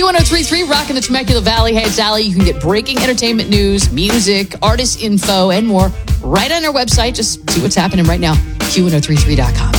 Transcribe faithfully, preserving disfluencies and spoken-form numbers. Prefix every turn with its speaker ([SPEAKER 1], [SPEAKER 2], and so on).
[SPEAKER 1] Q ten thirty-three, rocking the Temecula Valley. Hey, it's Allie. You can get breaking entertainment news, music, artist info, and more right on our website. Just see what's happening right now. Q ten thirty-three dot com.